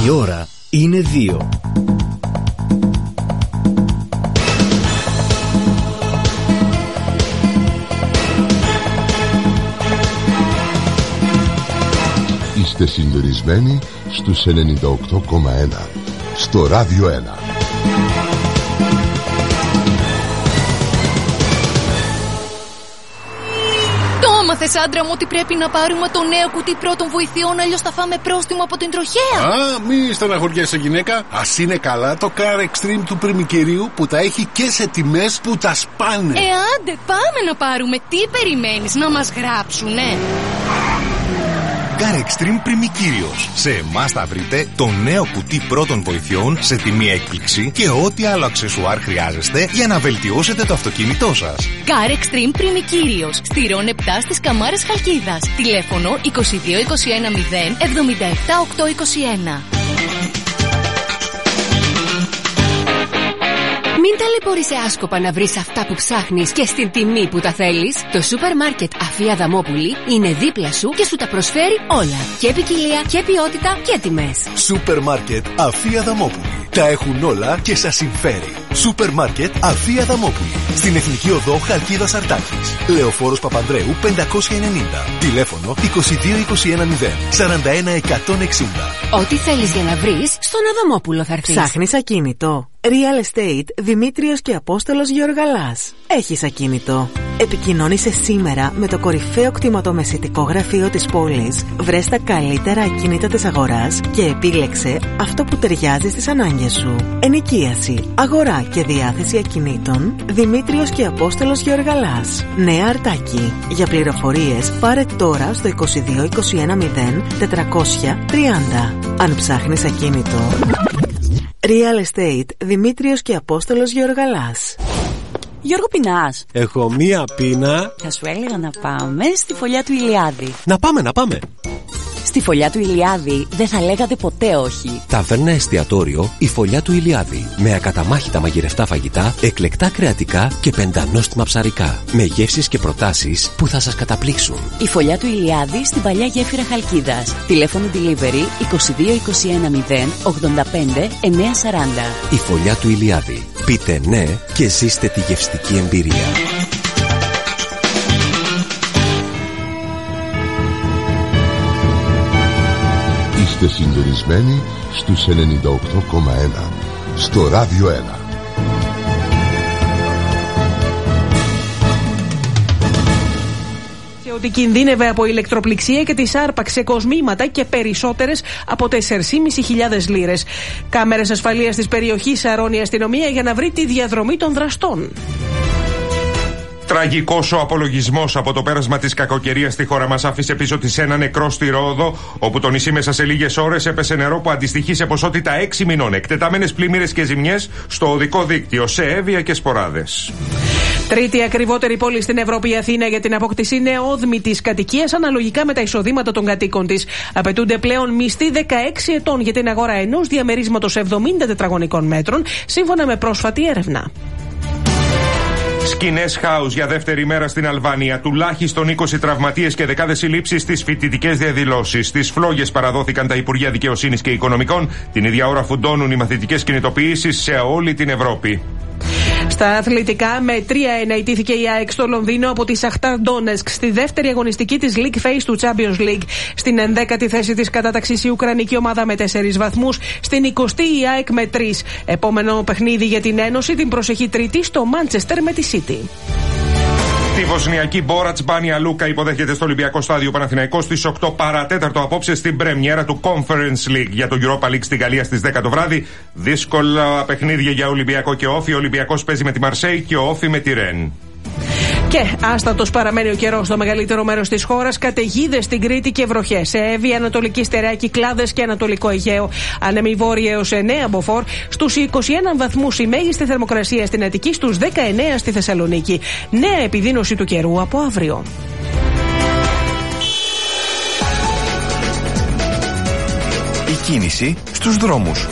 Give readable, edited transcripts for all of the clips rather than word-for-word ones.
Η ώρα είναι 2. Είστε συντονισμένοι στους 98,1 στο Ράδιο 1. Μάθες, άντρα μου, ότι πρέπει να πάρουμε το νέο κουτί πρώτων βοηθειών, αλλιώς θα φάμε πρόστιμο από την τροχέα. Μη στεναχωριέσαι, γυναίκα. Ας είναι καλά το Car Extreme του πριμικερίου που τα έχει και σε τιμές που τα σπάνε. Άντε, πάμε να πάρουμε. Τι περιμένεις, να μας γράψουνε? Car Extreme Πριμικύριος. Σε εμάς θα βρείτε το νέο κουτί πρώτων βοηθειών σε τιμή έκπληξη και ό,τι άλλο αξεσουάρ χρειάζεστε για να βελτιώσετε το αυτοκίνητό σας. Car Extreme Πριμικύριος. Στη Ρον 7 στις Καμάρες Χαλκίδας. Τηλέφωνο 22 21 0 77 821. Μην ταλαιπωρείσαι άσκοπα να βρεις αυτά που ψάχνεις και στην τιμή που τα θέλεις. Το σούπερ μάρκετ Αφή Αδαμόπουλη είναι δίπλα σου και σου τα προσφέρει όλα. Και ποικιλία και ποιότητα και τιμές. Σούπερ μάρκετ Αφή Αδαμόπουλη. Τα έχουν όλα και σας συμφέρει. Σούπερ μάρκετ Αφή Αδαμόπουλη. Στην Εθνική Οδό Χαλκίδας Αρτάκης. Λεωφόρος Παπανδρέου 590. Τηλέφωνο 22 21 0 41 160. Ό,τι θέλεις για να βρεις, στον Αδαμόπουλο θα έρθεις. Ψάχνεις ακίνητο? Real Estate Δημήτριος και Απόστολος Γεωργαλάς. Έχεις ακίνητο? Επικοινώνησε σήμερα με το κορυφαίο κτηματομεσητικό γραφείο της πόλης. Βρες τα καλύτερα ακίνητα της αγοράς και επίλεξε αυτό που ταιριάζει στις ανάγκες σου. Ενοικίαση, αγορά και διάθεση ακινήτων. Δημήτριος και Απόστολος Γεωργαλάς. Νέα Αρτάκη. Για πληροφορίες πάρε τώρα στο 22 21 0 430. Αν ψάχνεις ακίνητο, Real Estate Δημήτριος και Απόστολος Γεωργαλάς. Γιώργο, πεινάς? Έχω μία πείνα. Θα σου έλεγα να πάμε στη φωλιά του Ηλιάδη. Να πάμε. Στη φωλιά του Ηλιάδη δεν θα λέγατε ποτέ όχι. Ταβέρνα εστιατόριο η Φωλιά του Ηλιάδη. Με ακαταμάχητα μαγειρευτά φαγητά, εκλεκτά κρεατικά και πεντανόστιμα ψαρικά. Με γεύσεις και προτάσεις που θα σας καταπλήξουν. Η Φωλιά του Ηλιάδη στην παλιά γέφυρα Χαλκίδας. Τηλέφωνο delivery 22 21 0 85 940. Η Φωλιά του Ηλιάδη. Πείτε ναι και ζήστε τη γευστική εμπειρία. Είστε συντονισμένοι στους 98,1 στο Ράδιο 1. Ότι κινδύνευε από ηλεκτροπληξία και της άρπαξε κοσμήματα και περισσότερες από 4.500 λίρες. Κάμερες ασφαλείας της περιοχής σαρώνει η αστυνομία για να βρει τη διαδρομή των δραστών. Τραγικός ο απολογισμός από το πέρασμα της κακοκαιρίας στη χώρα μας άφησε πίσω της ένα νεκρό στη Ρόδο, όπου το νησί μέσα σε λίγες ώρες έπεσε νερό που αντιστοιχεί σε ποσότητα 6 μηνών. Εκτεταμένες πλημμύρες και ζημιές στο οδικό δίκτυο, σε Εύβοια και Σποράδες. Τρίτη ακριβότερη πόλη στην Ευρώπη η Αθήνα για την απόκτηση νεόδμητης κατοικίας αναλογικά με τα εισοδήματα των κατοίκων της. Απαιτούνται πλέον μισθοί 16 ετών για την αγορά ενός διαμερίσματος 70 τετραγωνικών μέτρων, σύμφωνα με πρόσφατη έρευνα. Σκηνές χάους για δεύτερη μέρα στην Αλβανία. Τουλάχιστον 20 τραυματίες και δεκάδες συλλήψεις στις φοιτητικές διαδηλώσεις. Στις φλόγες παραδόθηκαν τα Υπουργεία Δικαιοσύνης και Οικονομικών. Την ίδια ώρα φουντώνουν οι μαθητικές κινητοποιήσεις σε όλη την Ευρώπη. Στα αθλητικά, με 3-1 ιτήθηκε η ΑΕΚ στο Λονδίνο από τη Σαχτάρ Ντόνετσκ στη δεύτερη αγωνιστική της League Phase του Champions League. Στην 11η θέση της κατάταξης η Ουκρανική ομάδα με 4 βαθμούς. Στην 20η η ΑΕΚ με 3. Επόμενο παιχνίδι για την Ένωση την προσεχή Τρίτη στο Μάντσεστερ με τη City. Τη βοσνιακή Μπόρατς Μπάνια Λούκα υποδέχεται στο Ολυμπιακό Στάδιο Παναθηναϊκός στις 8 παρατέταρτο απόψε στην πρεμιέρα του Conference League. Για το Europa League στην Γαλλία στις 10 το βράδυ. Δύσκολα παιχνίδια για Ολυμπιακό και Όφη. Ο Ολυμπιακός παίζει με τη Μαρσέη και ο Όφη με τη Ρεν. Και άστατος παραμένει ο καιρός στο μεγαλύτερο μέρος της χώρας. Καταιγίδες στην Κρήτη και βροχές. Σε Εύβοια, Ανατολική Στερεά, Κυκλάδες και Ανατολικό Αιγαίο. Άνεμοι βόρεια έως 9 μποφόρ. Στους 21 βαθμούς η μέγιστη θερμοκρασία στην Αττική, στους 19 στη Θεσσαλονίκη. Νέα επιδείνωση του καιρού από αύριο. Η κίνηση στους δρόμους.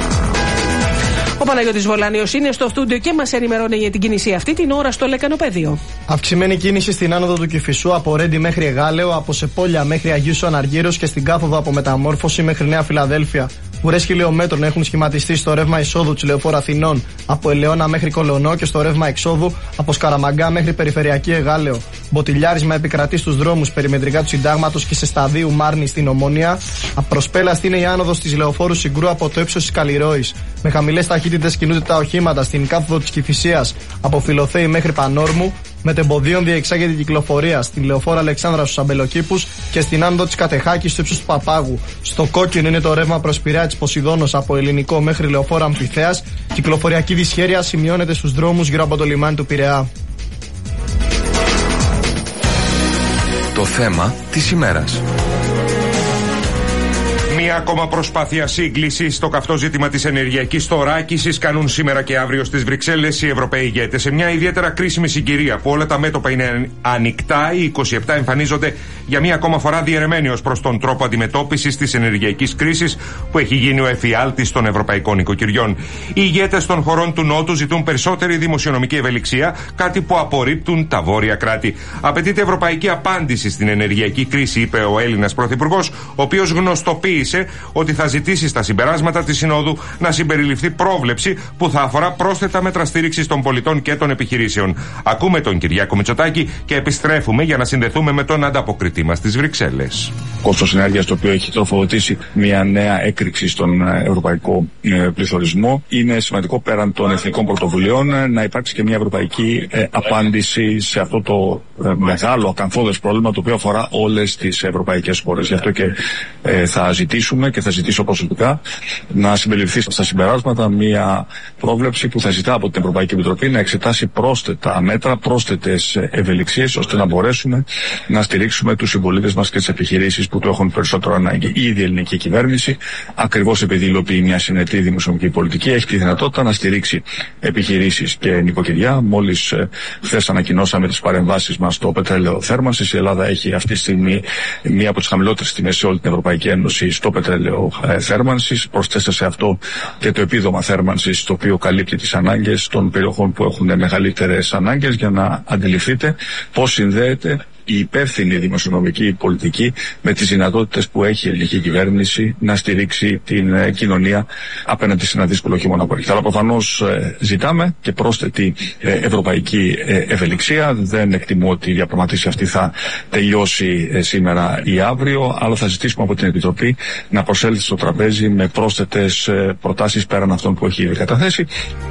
Ο Παναγιώτης Βολάνιος είναι στο στούντιο και μας ενημερώνει για την κίνηση αυτή την ώρα στο Λεκανοπέδιο. Αυξημένη κίνηση στην άνοδο του Κηφισού από Ρέντι μέχρι Εγάλεο, από Σεπόλια μέχρι Αγίου Αναργύρος και στην κάθοδο από Μεταμόρφωση μέχρι Νέα Φιλαδέλφια. ουρές χιλιόμετρων έχουν σχηματιστεί στο ρεύμα εισόδου της Λεωφόρου Αθηνών από Ελαιώνα μέχρι Κολονό και στο ρεύμα εξόδου από Σκαραμαγκά μέχρι Περιφερειακή Εγάλεο. Μποτιλιάρισμα επικρατεί στους δρόμους περιμετρικά του Συντάγματος και σε σταδίου Μάρνη στην Ομόνια. Απροσπέλαστη είναι η άνοδος της Λεωφόρου Συγκρού από το ύψος της Καλλιρόης. Με χαμηλές ταχύτητες κινούνται τα οχήματα στην κάθοδο της Κηφισίας από Φιλοθέη μέχρι Πανόρμου. Μετεμποδίων διεξάγεται η κυκλοφορία στην Λεωφόρο Αλεξάνδρα στους Αμπελοκήπους και στην άνοδο της Κατεχάκης στο ύψος του Παπάγου. Στο κόκκινο είναι το ρεύμα προς Πειραιά της Ποσειδώνος από Ελληνικό μέχρι Λεωφόρο Αμφιθέας. Κυκλοφοριακή δυσχέρεια σημειώνεται στους δρόμους γύρω από το λιμάνι του Πειραιά. Το θέμα της ημέρας. Μία ακόμα προσπάθεια σύγκλησης στο καυτό ζήτημα της ενεργειακής θωράκισης κάνουν σήμερα και αύριο στις Βρυξέλλες οι Ευρωπαίοι ηγέτες. Σε μια ιδιαίτερα κρίσιμη συγκυρία που όλα τα μέτωπα είναι ανοιχτά, οι 27 εμφανίζονται για μία ακόμα φορά διαιρεμένοι ως προς τον τρόπο αντιμετώπισης της ενεργειακής κρίσης που έχει γίνει ο εφιάλτης των ευρωπαϊκών οικοκυριών. Οι ηγέτες των χωρών του Νότου ζητούν περισσότερη δημοσιονομική ευελιξία, κάτι που απορρίπτουν τα βόρεια κράτη. Απαιτείται ευρωπαϊκή απάντηση στην ενεργειακή κρίση, είπε ο Έλληνας Πρωθυπουργός, ο οποίος γνωστοποίησε ότι θα ζητήσει στα συμπεράσματα της Συνόδου να συμπεριληφθεί πρόβλεψη που θα αφορά πρόσθετα μέτρα στήριξης των πολιτών και των επιχειρήσεων. Ακούμε τον Κυριάκο Μητσοτάκη και επιστρέφουμε για να συνδεθούμε με τον ανταποκριτή μας στις Βρυξέλλες. Κόστος ενέργειας, το οποίο έχει τροφοδοτήσει μια νέα έκρηξη στον ευρωπαϊκό πληθωρισμό. Είναι σημαντικό πέραν των εθνικών πρωτοβουλειών να υπάρξει και μια ευρωπαϊκή απάντηση σε αυτό το μεγάλο ακαθόδες πρόβλημα το οποίο αφορά όλες τις ευρωπαϊκές χώρες. Γι' αυτό και θα ζητήσουμε και θα ζητήσω προσωπικά να συμπεριληφθεί στα συμπεράσματα μια πρόβλεψη που θα ζητά από την Ευρωπαϊκή Επιτροπή να εξετάσει πρόσθετα μέτρα, πρόσθετες ευελιξίες ώστε να μπορέσουμε να στηρίξουμε τους συμπολίτες μας και τις επιχειρήσεις που το έχουν περισσότερο ανάγκη. Ήδη η ελληνική κυβέρνηση, ακριβώς επειδή υλοποιεί μια συνετή δημοσιονομική πολιτική, έχει τη δυνατότητα να στηρίξει επιχειρήσεις και νοικοκυριά. Μόλις χθες ανακοινώσαμε τις παρεμβάσεις μας στο πετρέλαιο θέρμανσης. Η Ελλάδα έχει αυτή τη στιγμή μία από τις χαμηλότερες τιμές σε όλη την Ευρωπαϊκή Ένωση στο πετρέλαιο θέρμανσης. Προσθέστε σε αυτό και το επίδομα θέρμανσης, το οποίο καλύπτει τις ανάγκες των περιοχών που έχουν μεγαλύτερες ανάγκες, για να αντιληφθείτε πώς συνδέεται η υπεύθυνη δημοσιονομική πολιτική με τις δυνατότητες που έχει η ελληνική κυβέρνηση να στηρίξει την κοινωνία απέναντι σε ένα δύσκολο χειμώνα που έρχεται. Αλλά προφανώς ζητάμε και πρόσθετη ευρωπαϊκή ευελιξία. Δεν εκτιμώ ότι η διαπραγματεύση αυτή θα τελειώσει σήμερα ή αύριο, αλλά θα ζητήσουμε από την Επιτροπή να προσέλθει στο τραπέζι με πρόσθετες προτάσεις πέραν αυτών που έχει καταθέσει.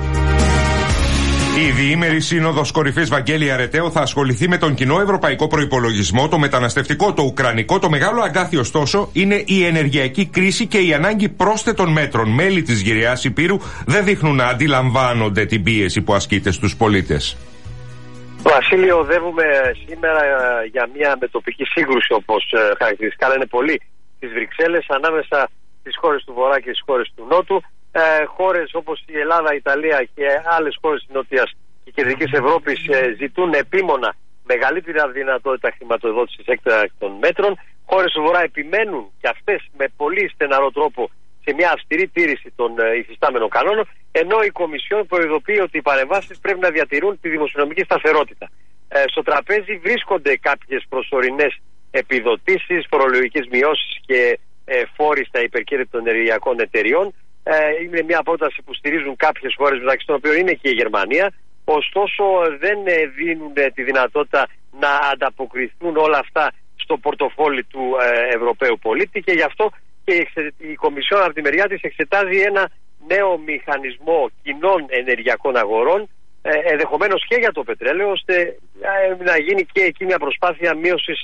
Η διήμερη Σύνοδος Κορυφής Βαγγέλη Αρετέου θα ασχοληθεί με τον κοινό ευρωπαϊκό προϋπολογισμό, το μεταναστευτικό, το ουκρανικό. Το μεγάλο αγκάθι, ωστόσο, είναι η ενεργειακή κρίση και η ανάγκη πρόσθετων μέτρων. Μέλη της γυριάς Υπήρου δεν δείχνουν να αντιλαμβάνονται την πίεση που ασκείται στους πολίτες. Βασίλειο, οδεύουμε σήμερα για μια μετοπική σύγκρουση, όπως χαρακτηριστικά λένε πολλοί, στις Βρυξέλλες, ανάμεσα στις χώρες του Βορρά και στις χώρες του Νότου. Χώρες όπως η Ελλάδα, η Ιταλία και άλλες χώρες της Νότιας και Κεντρικής Ευρώπης ζητούν επίμονα μεγαλύτερη δυνατότητα χρηματοδότησης έκτακτων μέτρων. Χώρες του Βορρά επιμένουν και αυτές με πολύ στεναρό τρόπο σε μια αυστηρή τήρηση των υφιστάμενων κανόνων, ενώ η Κομισιόν προειδοποιεί ότι οι παρεμβάσεις πρέπει να διατηρούν τη δημοσιονομική σταθερότητα. Στο τραπέζι βρίσκονται κάποιες προσωρινές επιδοτήσεις, φορολογικές μειώσεις και φόροι στα υπερκέρδη των ενεργειακών εταιριών. Είναι μια πρόταση που στηρίζουν κάποιες χώρες, μεταξύ των οποίων είναι και η Γερμανία. Ωστόσο δεν δίνουν τη δυνατότητα να ανταποκριθούν όλα αυτά στο πορτοφόλι του Ευρωπαίου πολίτη, και γι' αυτό και η Κομισιόν από τη μεριά της εξετάζει ένα νέο μηχανισμό κοινών ενεργειακών αγορών, ενδεχομένως και για το πετρέλαιο, ώστε να γίνει και εκεί μια προσπάθεια μείωσης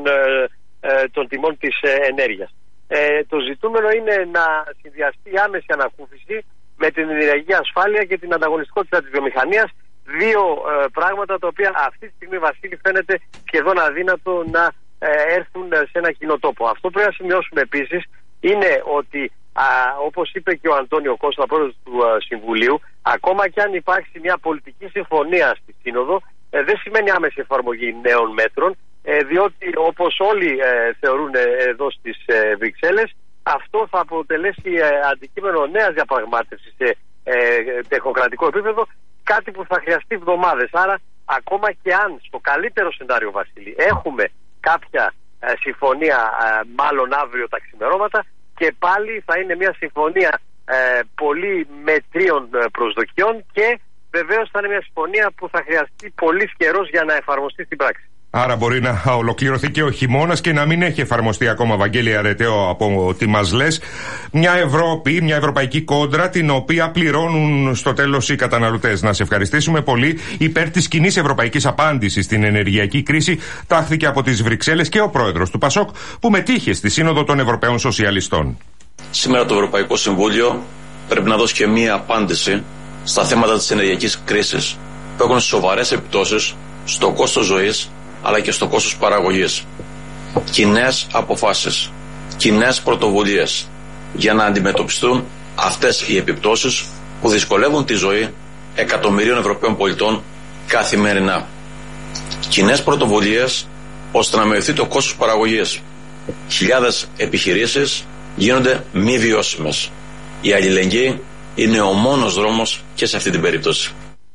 των τιμών της ενέργειας. Το ζητούμενο είναι να συνδυαστεί άμεση ανακούφιση με την ενεργειακή ασφάλεια και την ανταγωνιστικότητα της βιομηχανίας. Δύο πράγματα τα οποία αυτή τη στιγμή, Βασίλη, φαίνεται σχεδόν αδύνατο να έρθουν σε ένα κοινό τόπο. Αυτό που πρέπει να σημειώσουμε επίσης είναι ότι, όπως είπε και ο Αντώνιο Κώστα, πρόεδρος του Συμβουλίου, ακόμα και αν υπάρξει μια πολιτική συμφωνία στη Σύνοδο, δεν σημαίνει άμεση εφαρμογή νέων μέτρων, διότι όπως όλοι θεωρούν εδώ στις Βρυξέλλες, αυτό θα αποτελέσει αντικείμενο νέας διαπραγμάτευσης σε τεχνοκρατικό επίπεδο, κάτι που θα χρειαστεί εβδομάδες. Άρα ακόμα και αν στο καλύτερο σενάριο, Βασίλη, έχουμε κάποια συμφωνία, μάλλον αύριο τα ξημερώματα, και πάλι θα είναι μια συμφωνία πολύ μετρίων προσδοκιών και βεβαίως θα είναι μια συμφωνία που θα χρειαστεί πολύς καιρός για να εφαρμοστεί στην πράξη. Άρα μπορεί να ολοκληρωθεί και ο χειμώνας και να μην έχει εφαρμοστεί ακόμα, Βαγγέλη Αρετέο, από ό,τι μας λες, μια Ευρώπη, μια ευρωπαϊκή κόντρα, την οποία πληρώνουν στο τέλος οι καταναλωτές. Να σε ευχαριστήσουμε πολύ. Υπέρ της κοινής ευρωπαϊκής απάντησης στην ενεργειακή κρίση τάχθηκε από τις Βρυξέλλες και ο πρόεδρος του ΠΑΣΟΚ, που μετήχε στη Σύνοδο των Ευρωπαίων Σοσιαλιστών. Σήμερα το Ευρωπαϊκό Συμβούλιο πρέπει να δώσει και μία απάντηση στα θέματα της ενεργειακής κρίσης που έχουν σοβαρές επιπτώσεις στο κόστος ζωής αλλά και στο κόστος παραγωγής. Κοινές αποφάσεις, κοινές πρωτοβουλίες για να αντιμετωπιστούν αυτές οι επιπτώσεις που δυσκολεύουν τη ζωή εκατομμυρίων Ευρωπαίων πολιτών καθημερινά. Κοινές πρωτοβουλίες ώστε να μειωθεί το κόστος παραγωγής. Χιλιάδες επιχειρήσεις γίνονται μη βιώσιμες. Η αλληλεγγύη είναι ο μόνος δρόμος και σε αυτή την περίπτωση.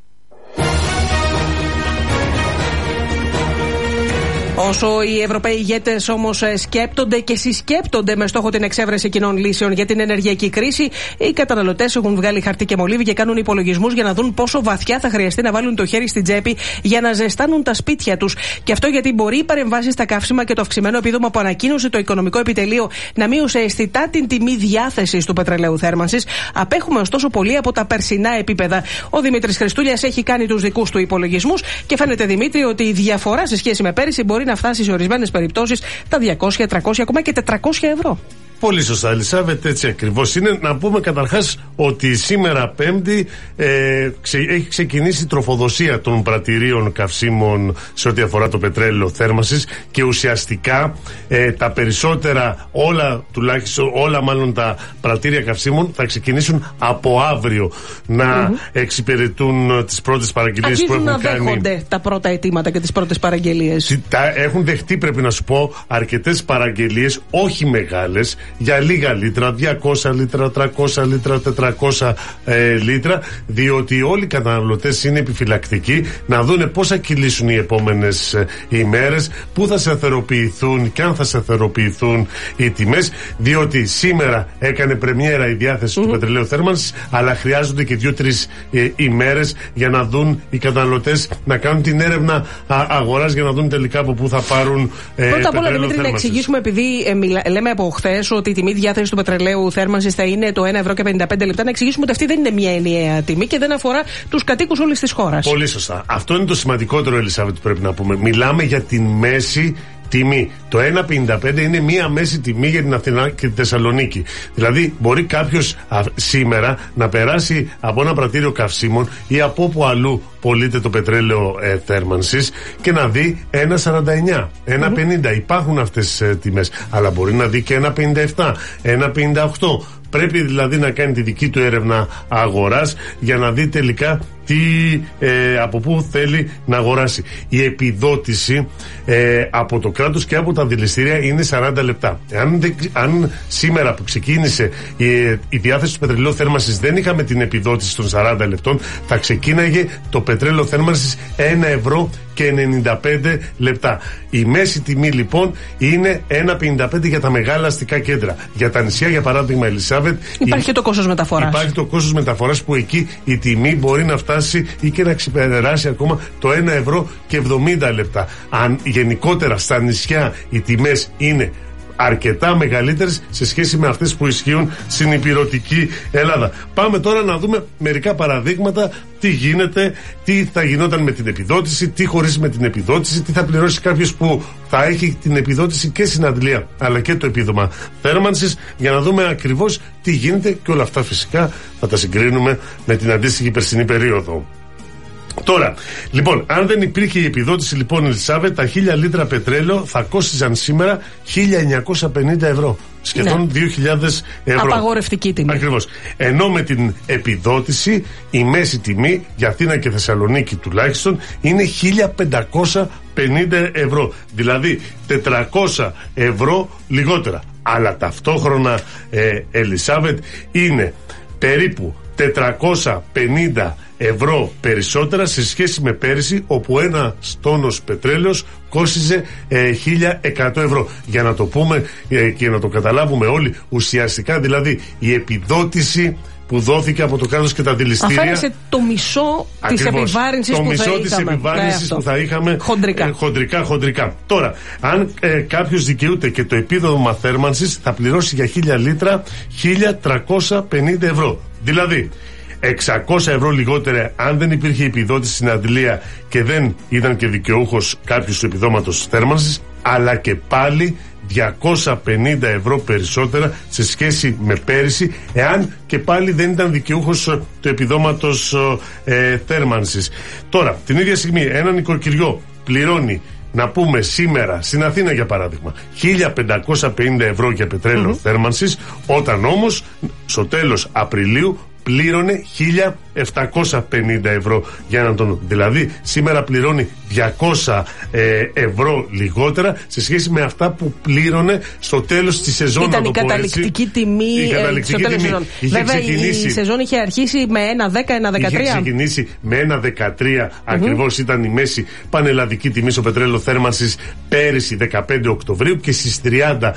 Όσο οι Ευρωπαίοι ηγέτες όμως σκέπτονται και συσκέπτονται με στόχο την εξέβρεση κοινών λύσεων για την ενεργειακή κρίση, οι καταναλωτές έχουν βγάλει χαρτί και μολύβι και κάνουν υπολογισμούς για να δουν πόσο βαθιά θα χρειαστεί να βάλουν το χέρι στην τσέπη για να ζεστάνουν τα σπίτια τους. Και αυτό γιατί μπορεί οι παρεμβάσεις στα καύσιμα και το αυξημένο επίδομα που ανακοίνωσε το Οικονομικό Επιτελείο να μείωσε αισθητά την τιμή διάθεσης του πετρελαίου θέρμανσης. Απέχουμε ωστόσο πολύ από τα περσινά επίπεδα. Ο Δημήτρης Χριστούλιας έχει κάνει τους δικούς του υπολογισμούς και φαίνεται, Δημήτρη, ότι η διαφορά σε σχέση με πέρυσι μπορεί να φτάσει σε ορισμένες περιπτώσεις τα 200, 300, ακόμα και 400 ευρώ. Πολύ σωστά, Ελισάβετ, έτσι ακριβώς είναι. Να πούμε καταρχάς ότι σήμερα Πέμπτη έχει ξεκινήσει η τροφοδοσία των πρατηρίων καυσίμων σε ό,τι αφορά το πετρέλαιο θέρμανσης και ουσιαστικά τα περισσότερα, όλα μάλλον τα πρατήρια καυσίμων θα ξεκινήσουν από αύριο να εξυπηρετούν τις πρώτες παραγγελίες που έχουν κάνει. Αρχίζουν να δέχονται τα πρώτα αιτήματα και τις πρώτες παραγγελίες. Έχουν δεχτεί, πρέπει να σου πω, αρκετές παραγγελίες, όχι μεγάλες, για λίγα λίτρα, 200 λίτρα, 300 λίτρα, 400 λίτρα, διότι όλοι οι καταναλωτές είναι επιφυλακτικοί να δούνε πώς θα κυλήσουν οι επόμενες ημέρες, πού θα σταθεροποιηθούν και αν θα σταθεροποιηθούν οι τιμές, διότι σήμερα έκανε πρεμιέρα η διάθεση του πετρελαίου θέρμανσης, αλλά χρειάζονται και 2-3 ημέρες για να δουν οι καταναλωτές, να κάνουν την έρευνα αγοράς για να δουν τελικά από πού θα πάρουν πρώτα απ' όλα, Δημήτρη, να εξηγήσουμε, επειδή λέμε από χθες ότι η τιμή διάθεση του πετρελαίου θέρμανσης θα είναι το 1 ευρώ και 55 λεπτά, να εξηγήσουμε ότι αυτή δεν είναι μια ενιαία τιμή και δεν αφορά τους κατοίκους όλης της χώρας. Πολύ σωστά. Αυτό είναι το σημαντικότερο, Ελισάβετ, που πρέπει να πούμε. Μιλάμε για την μέση τιμή. Το 1,55 είναι μία μέση τιμή για την Αθηνά και τη Θεσσαλονίκη. Δηλαδή, μπορεί κάποιος σήμερα να περάσει από ένα πρατήριο καυσίμων ή από όπου αλλού πωλείται το πετρέλαιο θέρμανσης και να δει 1,49, 1,50. Υπάρχουν αυτές τις τιμές. Αλλά μπορεί να δει και 1,57, 1,58. Πρέπει δηλαδή να κάνει τη δική του έρευνα αγοράς για να δει τελικά από πού θέλει να αγοράσει. Η επιδότηση από το κράτος και από τα δηληστήρια είναι 40 λεπτά. Αν σήμερα που ξεκίνησε η διάθεση του πετρελαίου θέρμανσης δεν είχαμε την επιδότηση των 40 λεπτών, θα ξεκίναγε το πετρέλαιο θέρμανσης 1 ευρώ και 95 λεπτά. Η μέση τιμή λοιπόν είναι 1,55 για τα μεγάλα αστικά κέντρα. Για τα νησιά, για παράδειγμα, Ελισάβετ, υπάρχει το κόστος μεταφοράς. Υπάρχει το κόστος μεταφοράς που εκεί η τιμή μπορεί να φτάσει ή και να ξεπεράσει ακόμα το 1 ευρώ και 70 λεπτά. Αν γενικότερα στα νησιά οι τιμές είναι αρκετά μεγαλύτερες σε σχέση με αυτές που ισχύουν στην υπηρετική Ελλάδα. Πάμε τώρα να δούμε μερικά παραδείγματα τι γίνεται, τι θα γινόταν με την επιδότηση, τι χωρίς με την επιδότηση, τι θα πληρώσει κάποιος που θα έχει την επιδότηση και στην αντλία αλλά και το επίδομα θέρμανσης, για να δούμε ακριβώς τι γίνεται, και όλα αυτά φυσικά θα τα συγκρίνουμε με την αντίστοιχη περσινή περίοδο. Τώρα, λοιπόν, αν δεν υπήρχε η επιδότηση, λοιπόν, Ελισάβετ, τα 1000 λίτρα πετρέλαιο θα κόστιζαν σήμερα 1.950 ευρώ. Σχεδόν 2.000 ευρώ. Απαγορευτική τιμή. Ακριβώς. Ενώ με την επιδότηση η μέση τιμή για Αθήνα και Θεσσαλονίκη τουλάχιστον είναι 1.550 ευρώ. Δηλαδή 400 ευρώ λιγότερα. Αλλά ταυτόχρονα, Ελισάβετ, είναι περίπου 450 ευρώ περισσότερα σε σχέση με πέρυσι, όπου ένα τόνος πετρέλαιος κόστιζε 1.100 ευρώ. Για να το πούμε και να το καταλάβουμε όλοι, ουσιαστικά δηλαδή η επιδότηση που δόθηκε από το κράτος και τα δηληστήρια αφαίρεσε το μισό της επιβάρυνσης που θα είχαμε χοντρικά. Τώρα, αν κάποιος δικαιούται και το επίδομα θέρμανσης, θα πληρώσει για 1.000 λίτρα 1.350 ευρώ. Δηλαδή 600 ευρώ λιγότερα αν δεν υπήρχε επιδότηση στην αντλία και δεν ήταν και δικαιούχος κάποιος του επιδόματος θέρμανσης, αλλά και πάλι 250 ευρώ περισσότερα σε σχέση με πέρυσι, εάν και πάλι δεν ήταν δικαιούχος του επιδόματος θέρμανσης. Τώρα, την ίδια στιγμή ένα νοικοκυριό πληρώνει, να πούμε σήμερα, στην Αθήνα για παράδειγμα, 1.550 ευρώ για πετρέλαιο θέρμανσης, όταν όμως στο τέλος Απριλίου πλήρωνε 1.750 ευρώ για έναν τόνο. Δηλαδή σήμερα πληρώνει 200 ευρώ λιγότερα σε σχέση με αυτά που πλήρωνε στο τέλος της σεζόν. Ήταν η καταληκτική τιμή στο τέλος σεζόν. Βέβαια η σεζόν είχε αρχίσει με 1.10, 1.13. Είχε ξεκινήσει με 1.13 ακριβώς, ήταν η μέση πανελλαδική τιμή στο πετρέλαιο θέρμανσης πέρυσι 15 Οκτωβρίου, και στις 30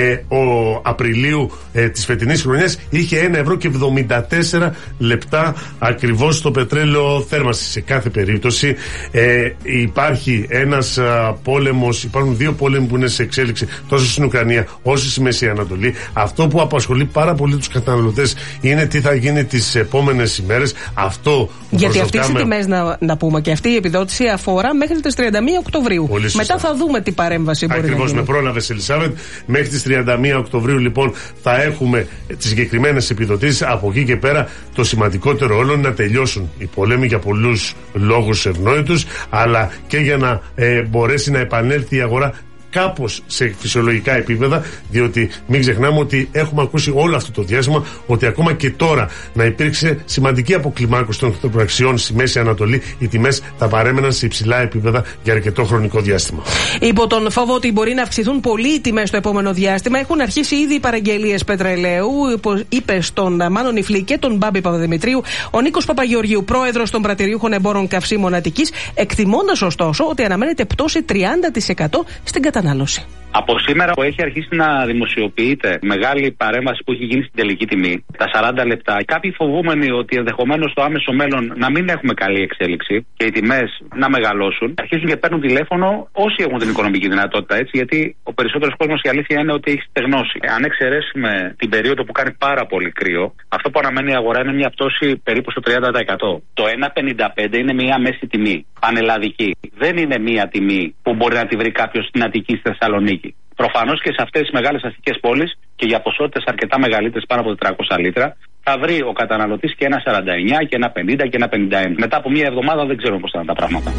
Απριλίου της φετινής χρονιάς είχε 1,74 λεπτά ακριβώς το πετρέλαιο θέρμανσης. Σε κάθε περίπτωση υπάρχει ένας πόλεμος, υπάρχουν δύο πόλεμοι που είναι σε εξέλιξη τόσο στην Ουκρανία όσο στη Μέση Ανατολή. Αυτό που απασχολεί πάρα πολύ τους καταναλωτές είναι τι θα γίνει τις επόμενες ημέρες. Αυτό γιατί αυτές οι τιμές, να πούμε, και αυτή η επιδότηση αφορά μέχρι τις 31 Οκτωβρίου. Μετά θα δούμε τι παρέμβαση μπορεί να γίνει. Ακριβώς, με πρόλαβες, Ελισάβετ. Μέχρι τις 31 Οκτωβρίου λοιπόν θα έχουμε τις συγκεκριμένες επιδοτήσεις. Από εκεί και πέρα το σημαντικότερο όλο είναι να τελειώσουν οι πόλεμοι, για πολλούς λόγους ευνόητους, αλλά και για να μπορέσει να επανέλθει η αγορά κάπως σε φυσιολογικά επίπεδα, διότι μην ξεχνάμε ότι έχουμε ακούσει όλο αυτό το διάστημα ότι ακόμα και τώρα να υπήρξε σημαντική αποκλιμάκωση των εχθροπραξιών στη Μέση Ανατολή, οι τιμές θα παρέμεναν σε υψηλά επίπεδα για αρκετό χρονικό διάστημα. Υπό τον φόβο ότι μπορεί να αυξηθούν πολύ οι τιμές στο επόμενο διάστημα, έχουν αρχίσει ήδη οι παραγγελίες πετρελαίου, είπε στον Μάνο Νιφλή και τον Μπάμπη Παπαδημητρίου ο Νίκος Παπαγεωργίου, πρόεδρος των πρατηριούχων εμπόρων καυσίμων Αττικής, εκτιμώντας ωστόσο ότι αναμένεται πτώση 30% στην κατανάλωση. Από σήμερα που έχει αρχίσει να δημοσιοποιείται μεγάλη παρέμβαση που έχει γίνει στην τελική τιμή, τα 40 λεπτά, κάποιοι φοβούμενοι ότι ενδεχομένως στο άμεσο μέλλον να μην έχουμε καλή εξέλιξη και οι τιμές να μεγαλώσουν, αρχίζουν και παίρνουν τηλέφωνο όσοι έχουν την οικονομική δυνατότητα, έτσι, γιατί ο περισσότερος κόσμος, η αλήθεια είναι ότι έχει στεγνώσει. Αν εξαιρέσουμε την περίοδο που κάνει πάρα πολύ κρύο, αυτό που αναμένει η αγορά είναι μια πτώση περίπου στο 30%. Το 1,55 είναι μια μέση τιμή πανελλαδική. Δεν είναι μια τιμή που μπορεί να τη βρει κάποιος στην Αττική, στη Θεσσαλονίκη. Προφανώς και σε αυτές τις μεγάλες αστικές πόλεις και για ποσότητες αρκετά μεγαλύτερες, πάνω από 400 λίτρα, θα βρει ο καταναλωτής και 1,49 και 1,50 και 1,51. Μετά από μια εβδομάδα δεν ξέρουμε πώς θα είναι τα πράγματα.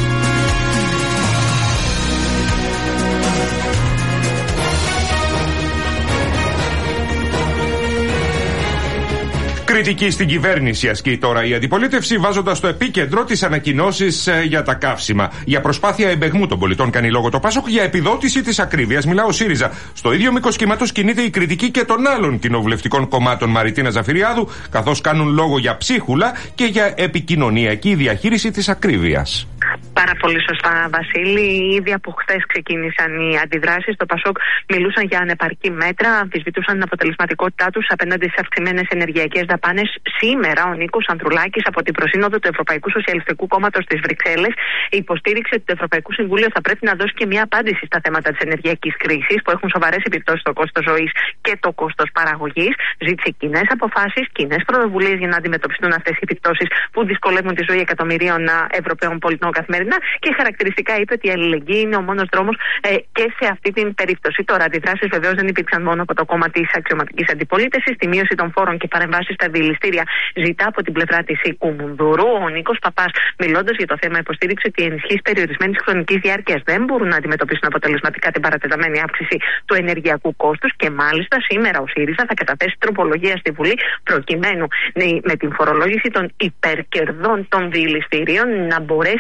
Κριτική στην κυβέρνηση ασκεί τώρα η αντιπολίτευση, βάζοντας στο επίκεντρο τις ανακοινώσεις για τα καύσιμα. Για προσπάθεια εμπεγμού των πολιτών κάνει λόγο το Πάσοκ, για επιδότηση της ακρίβειας μιλά ο ΣΥΡΙΖΑ. Στο ίδιο μήκος κύματος κινείται η κριτική και των άλλων κοινοβουλευτικών κομμάτων Μαριτίνα Ζαφυριάδου, καθώς κάνουν λόγο για ψίχουλα και για επικοινωνιακή διαχείριση της ακρίβειας. Πάρα πολύ σωστά, Βασίλη. Ήδη από χθες ξεκίνησαν οι αντιδράσεις. Το Πασόκ μιλούσαν για ανεπαρκή μέτρα, αμφισβητούσαν την αποτελεσματικότητά τους απέναντι στις αυξημένες ενεργειακές δαπάνες. Σήμερα ο Νίκος Ανδρουλάκης από την Προσύνοδο του Ευρωπαϊκού Σοσιαλιστικού Κόμματος της Βρυξέλλες υποστήριξε ότι το Ευρωπαϊκό Συμβούλιο θα πρέπει να δώσει και μια απάντηση στα θέματα της ενεργειακής κρίσης που έχουν σοβαρές επιπτώσεις στο κόστος ζωής και το κόστος παραγωγής. Ζήτησε κοινές αποφάσεις, κοινές πρωτοβουλίες για να αντιμετωπιστούν αυτές οι επιπτώσεις που δυσκολεύουν τη ζωή εκατομμυρίων Ευρωπαίων πολιτών καθημερινά, και χαρακτηριστικά είπε ότι η αλληλεγγύη είναι ο μόνος δρόμος και σε αυτή την περίπτωση. Τώρα, αντιδράσεις βεβαίως δεν υπήρξαν μόνο από το κόμμα της αξιωματικής αντιπολίτευσης. Τη μείωση των φόρων και παρεμβάσεις στα δηληστήρια ζητά από την πλευρά της Κουμουνδούρου. Ο Νίκος Παπάς, μιλώντας για το θέμα, υποστήριξε ότι οι ενισχύσεις περιορισμένης χρονικής διάρκειας δεν μπορούν να αντιμετωπίσουν αποτελεσματικά την παρατεταμένη αύξηση του ενεργειακού κόστους, και μάλιστα σήμερα ο ΣΥΡΙΖΑ θα καταθέσει τροπολογία στη Βουλή προκειμένου με την φορολόγηση των υπερκερδών των δηληστηρίων να μπορέσει να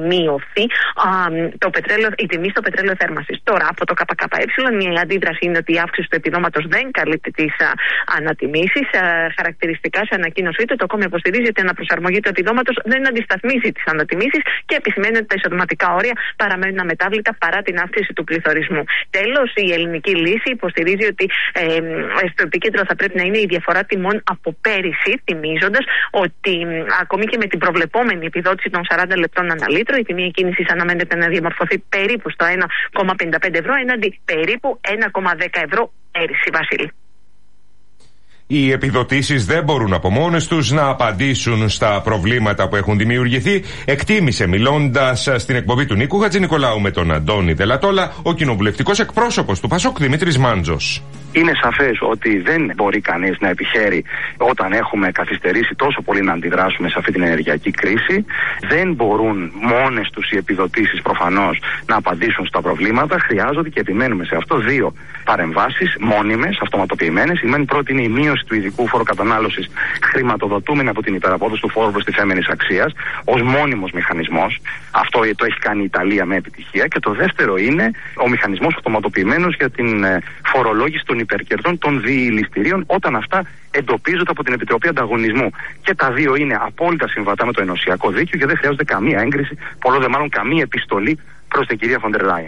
μειωθεί η τιμή στο πετρέλαιο θέρμανσης. Τώρα, από το ΚΚΕ, η αντίδραση είναι ότι η αύξηση του επιδόματος δεν καλύπτει τις ανατιμήσεις. Χαρακτηριστικά σε ανακοίνωσή του, το κόμμα υποστηρίζει ότι η αναπροσαρμογή του επιδόματος δεν αντισταθμίζει τις ανατιμήσεις και επισημαίνει ότι τα εισοδηματικά όρια παραμένουν αμετάβλητα παρά την αύξηση του πληθωρισμού. Τέλος, η ελληνική λύση υποστηρίζει ότι στο επίκεντρο θα πρέπει να είναι η διαφορά τιμών από πέρυσι, θυμίζοντας ότι ακόμη και με την προβλεπόμενη επιδότηση των 40 λεπτών ανά λίτρο, η τιμή εκκίνησης αναμένεται να διαμορφωθεί περίπου στο 1,55 ευρώ, έναντι περίπου 1,10 ευρώ πέρυσι, Βασίλη. Οι επιδοτήσεις δεν μπορούν από μόνες τους να απαντήσουν στα προβλήματα που έχουν δημιουργηθεί, εκτίμησε μιλώντας στην εκπομπή του Νίκου Χατζηνικολάου με τον Αντώνη Δελατόλα ο κοινοβουλευτικός εκπρόσωπος του ΠΑΣΟΚ Δημήτρης Μάντζος. Είναι σαφές ότι δεν μπορεί κανείς να επιχαίρει όταν έχουμε καθυστερήσει τόσο πολύ να αντιδράσουμε σε αυτή την ενεργειακή κρίση. Δεν μπορούν μόνες τους οι επιδοτήσεις προφανώς να απαντήσουν στα προβλήματα. Χρειάζονται, και επιμένουμε σε αυτό, δύο παρεμβάσεις μόνιμες, αυτοματοποιημένες. Η πρώτη είναι η μείωση του ειδικού φόρου κατανάλωσης, χρηματοδοτούμενη από την υπεραπόδοση του φόρου προστιθέμενης αξίας, ως μόνιμος μηχανισμός. Αυτό το έχει κάνει η Ιταλία με επιτυχία. Και το δεύτερο είναι ο μηχανισμός αυτοματοποιημένος για την φορολόγηση των υπερκερδών των διηληστηρίων, όταν αυτά εντοπίζονται από την Επιτροπή Ανταγωνισμού. Και τα δύο είναι απόλυτα συμβατά με το ενωσιακό δίκαιο και δεν χρειάζεται καμία έγκριση, πολλό δε μάλλον καμία επιστολή προς την κυρία Φοντερ Λάιεν.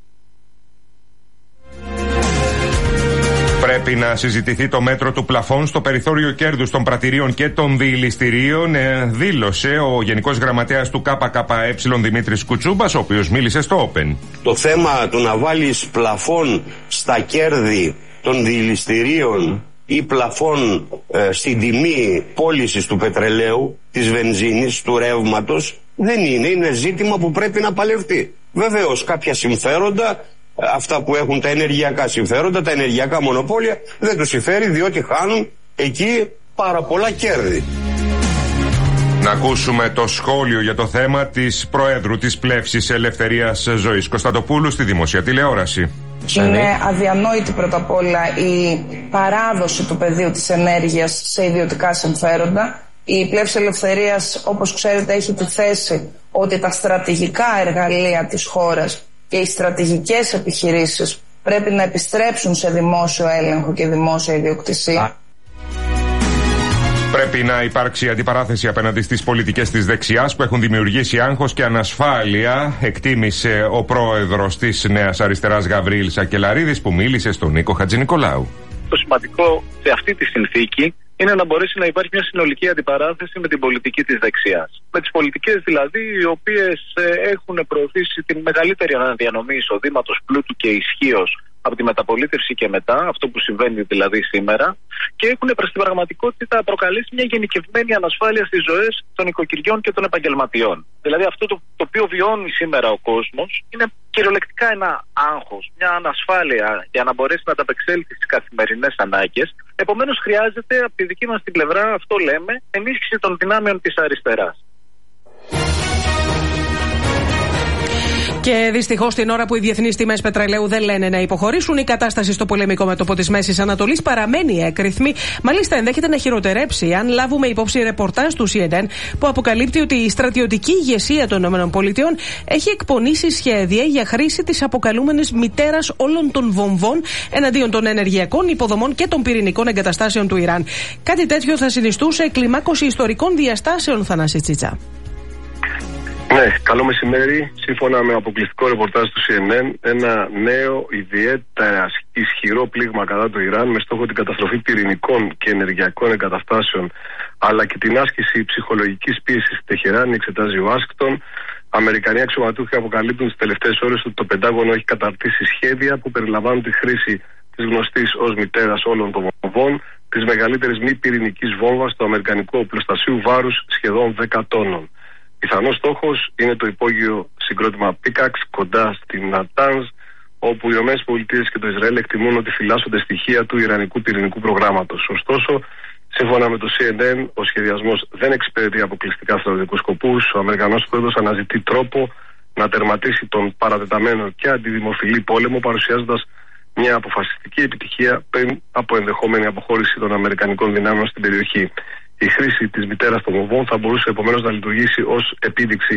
Πρέπει να συζητηθεί το μέτρο του πλαφών στο περιθώριο κέρδους των πρατηρίων και των διηληστηρίων, δήλωσε ο Γενικός Γραμματέας του ΚΚΕ Δημήτρης Κουτσούμπας, ο οποίος μίλησε στο Open. Το θέμα του να βάλεις πλαφών στα κέρδη των διηληστηρίων ή πλαφών στην τιμή πώλησης του πετρελαίου, της βενζίνης, του ρεύματος, δεν είναι ζήτημα που πρέπει να παλευτεί. Βεβαίως κάποια συμφέροντα, αυτά που έχουν τα ενεργειακά συμφέροντα, τα ενεργειακά μονοπόλια, δεν τους συμφέρει, διότι χάνουν εκεί πάρα πολλά κέρδη. Να ακούσουμε το σχόλιο για το θέμα της Προέδρου της Πλεύσης Ελευθερίας Ζωής Κωνσταντοπούλου στη δημοσία τηλεόραση. Είναι αδιανόητη πρώτα απ' όλα η παράδοση του πεδίου της ενέργειας σε ιδιωτικά συμφέροντα. Η Πλεύση Ελευθερίας, όπως ξέρετε, έχει τη θέση ότι τα στρατηγικά εργαλεία της χώρας και οι στρατηγικές επιχειρήσεις πρέπει να επιστρέψουν σε δημόσιο έλεγχο και δημόσια ιδιοκτησία. Πρέπει να υπάρξει αντιπαράθεση απέναντι στις πολιτικές της δεξιάς που έχουν δημιουργήσει άγχος και ανασφάλεια, εκτίμησε ο πρόεδρος της Νέας Αριστεράς Γαβρίλ Σακελαρίδης, που μίλησε στον Νίκο Χατζηνικολάου. Το σημαντικό σε αυτή τη συνθήκη είναι να μπορέσει να υπάρχει μια συνολική αντιπαράθεση με την πολιτική της δεξιάς. Με τις πολιτικές δηλαδή οι οποίες έχουν προωθήσει την μεγαλύτερη αναδιανομή εισοδήματος, πλούτου και ισχύως από τη μεταπολίτευση και μετά, αυτό που συμβαίνει δηλαδή σήμερα, και έχουν στην πραγματικότητα προκαλέσει μια γενικευμένη ανασφάλεια στις ζωές των οικοκυριών και των επαγγελματιών. Δηλαδή αυτό το οποίο βιώνει σήμερα ο κόσμος είναι κυριολεκτικά ένα άγχος, μια ανασφάλεια για να μπορέσει να ανταπεξέλθει στις καθημερινές ανάγκες. Επομένως χρειάζεται από τη δική μας την πλευρά, αυτό λέμε, ενίσχυση των δυνάμεων της αριστεράς. Και δυστυχώς την ώρα που οι διεθνείς τιμές πετρελαίου δεν λένε να υποχωρήσουν, η κατάσταση στο πολεμικό μέτωπο της Μέσης Ανατολής παραμένει έκρηθμη. Μάλιστα, ενδέχεται να χειροτερέψει αν λάβουμε υπόψη ρεπορτάζ του CNN που αποκαλύπτει ότι η στρατιωτική ηγεσία των ΗΠΑ έχει εκπονήσει σχέδια για χρήση της αποκαλούμενης μητέρας όλων των βομβών εναντίον των ενεργειακών υποδομών και των πυρηνικών εγκαταστάσεων του Ιράν. Κάτι τέτοιο θα συνιστούσε κλιμάκωση ιστορικών διαστάσεων, Θανάση Τσίτσα. Ναι, καλό μεσημέρι. Σύμφωνα με αποκλειστικό ρεπορτάζ του CNN, ένα νέο ιδιαίτερα ισχυρό πλήγμα κατά του Ιράν με στόχο την καταστροφή πυρηνικών και ενεργειακών εγκαταστάσεων αλλά και την άσκηση ψυχολογικής πίεσης στη Τεχεράνη εξετάζει ο Ουάσιγκτον. Αμερικανοί αξιωματούχοι αποκαλύπτουν τις τελευταίες ώρες ότι το Πεντάγωνο έχει καταρτήσει σχέδια που περιλαμβάνουν τη χρήση της γνωστής ως μητέρας όλων των βομβών, της μεγαλύτερης μη πυρηνικής βόμβας του αμερικανικού οπλοστασίου βάρους σχεδόν 10 τόνων. Πιθανός στόχος είναι το υπόγειο συγκρότημα Πίκαξ κοντά στην Νατάνζ, όπου οι ΗΠΑ και το Ισραήλ εκτιμούν ότι φυλάσσονται στοιχεία του Ιρανικού πυρηνικού προγράμματος. Ωστόσο, σύμφωνα με το CNN, ο σχεδιασμός δεν εξυπηρετεί αποκλειστικά στρατιωτικούς σκοπούς. Ο Αμερικανός πρόεδρος αναζητεί τρόπο να τερματίσει τον παρατεταμένο και αντιδημοφιλή πόλεμο, παρουσιάζοντας μια αποφασιστική επιτυχία πριν από ενδεχόμενη αποχώρηση των Αμερικανικών δυνάμεων στην περιοχή. Η χρήση της μητέρας των βομβών θα μπορούσε επομένως να λειτουργήσει ως επίδειξη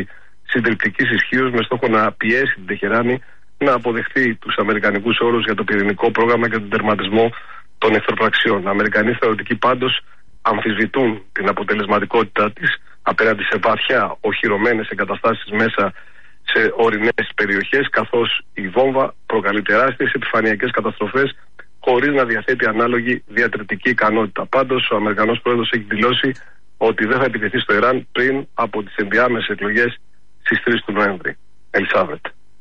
συντριπτικής ισχύως με στόχο να πιέσει την Τεχεράνη να αποδεχθεί τους αμερικανικούς όρους για το πυρηνικό πρόγραμμα και τον τερματισμό των εχθροπραξιών. Αμερικανοί στρατιωτικοί πάντως αμφισβητούν την αποτελεσματικότητά της απέναντι σε βαθιά οχυρωμένες εγκαταστάσεις μέσα σε ορεινές περιοχές, καθώς η βόμβα προκαλεί τεράστιες επιφανειακές καταστροφές χωρίς να διαθέτει ανάλογη διατρεπτική ικανότητα. Πάντως, ο Αμερικανός πρόεδρος έχει δηλώσει ότι δεν θα επιτεθεί στο Ιράν πριν από τις ενδιάμεσες εκλογές στις 3 του Νοέμβρη. Ελισάβετ.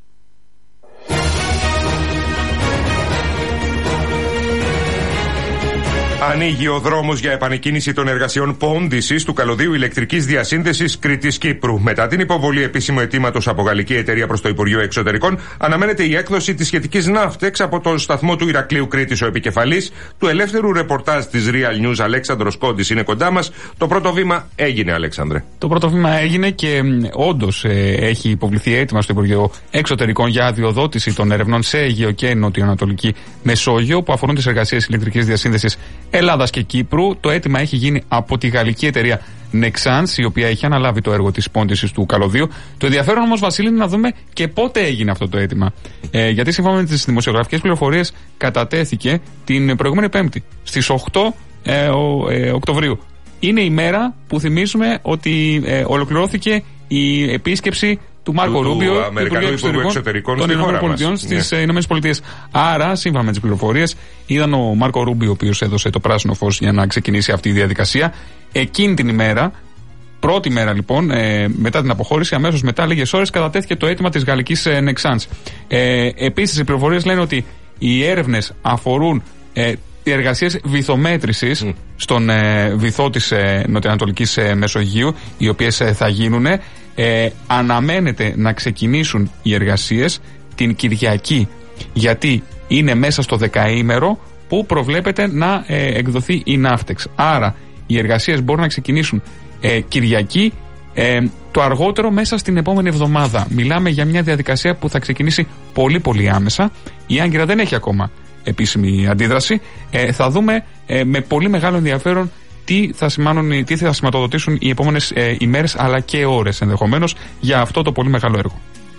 Ανοίγει ο δρόμος για επανεκκίνηση των εργασιών πόντισης του καλωδίου ηλεκτρικής διασύνδεσης Κρήτης-Κύπρου. Μετά την υποβολή επίσημου αιτήματος από γαλλική εταιρεία προς το Υπουργείο Εξωτερικών, αναμένεται η έκδοση της σχετικής ναύτεξ από τον σταθμό του Ηρακλείου Κρήτης. Ο επικεφαλής του ελεύθερου ρεπορτάζ της Real News, Αλέξανδρος Κόντης, είναι κοντά μας. Το πρώτο βήμα έγινε, Αλέξανδρε. Το πρώτο βήμα έγινε και όντως έχει υποβληθεί αίτημα στο Υπουργείο Εξωτερικών για αδειοδότηση των ερευνών σε Αιγαίο και Νοτιοανατολική Μεσόγειο που αφορούν τις εργασίες ηλεκτρικής διασύνδεσης Ελλάδας και Κύπρου. Το αίτημα έχει γίνει από τη γαλλική εταιρεία Nexans, η οποία έχει αναλάβει το έργο της πόντισης του καλωδίου. Το ενδιαφέρον όμως, Βασίλη, είναι να δούμε και πότε έγινε αυτό το αίτημα. Γιατί σύμφωνα με τις δημοσιογραφικές πληροφορίες κατατέθηκε την προηγούμενη Πέμπτη, στις 8 Οκτωβρίου. Είναι η μέρα που θυμίζουμε ότι ολοκληρώθηκε η επίσκεψη του Μάρκο Ρούμπιο, του Υπουργού Εξωτερικών των ΗΠΑ στις ΗΠΑ. Άρα, σύμφωνα με τις πληροφορίες, ήταν ο Μάρκο Ρούμπιο ο οποίος έδωσε το πράσινο φως για να ξεκινήσει αυτή η διαδικασία. Εκείνη την ημέρα, πρώτη μέρα λοιπόν, μετά την αποχώρηση, αμέσως μετά, λίγες ώρες, κατατέθηκε το αίτημα της γαλλικής Nexans. Επίσης, οι πληροφορίες λένε ότι οι έρευνες αφορούν εργασίες βυθομέτρησης στον βυθό της νοτιοανατολικής Μεσογείου, οι οποίες θα γίνουν. Αναμένεται να ξεκινήσουν οι εργασίες την Κυριακή, γιατί είναι μέσα στο δεκαήμερο που προβλέπεται να εκδοθεί η ναύτεξ. Άρα οι εργασίες μπορούν να ξεκινήσουν Κυριακή, το αργότερο μέσα στην επόμενη εβδομάδα. Μιλάμε για μια διαδικασία που θα ξεκινήσει πολύ πολύ άμεσα. Η Άγκυρα δεν έχει ακόμα επίσημη αντίδραση. Θα δούμε με πολύ μεγάλο ενδιαφέρον τι θα σηματοδοτήσουν οι επόμενες ημέρες αλλά και ώρες ενδεχομένως για αυτό το πολύ μεγάλο έργο.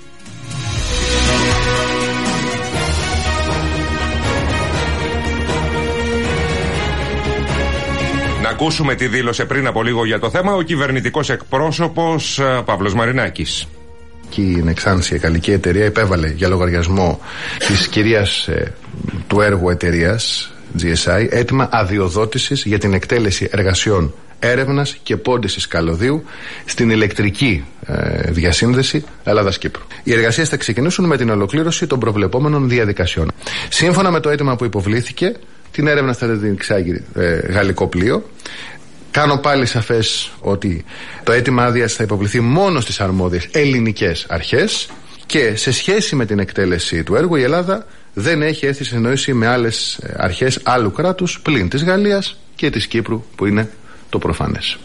Να ακούσουμε τι δήλωσε πριν από λίγο για το θέμα ο κυβερνητικός εκπρόσωπος Παύλος Μαρινάκης. Και η Nexans, η γαλλική εταιρεία, υπέβαλε για λογαριασμό της κυρίας του έργου εταιρείας GSI αίτημα αδειοδότησης για την εκτέλεση εργασιών έρευνας και πόντισης καλωδίου στην ηλεκτρική διασύνδεση Ελλάδας-Κύπρου. Οι εργασίες θα ξεκινήσουν με την ολοκλήρωση των προβλεπόμενων διαδικασιών. Σύμφωνα με το αίτημα που υποβλήθηκε, την έρευνα θα την εξάγει γαλλικό πλοίο. Κάνω πάλι σαφές ότι το αίτημα άδειας θα υποβληθεί μόνο στις αρμόδιες ελληνικές αρχές και σε σχέση με την εκτέλεση του έργου η Ελλάδα δεν έχει έρθει σε συνεννόηση με άλλες αρχές άλλου κράτους πλην της Γαλλίας και της Κύπρου, που είναι το προφανές.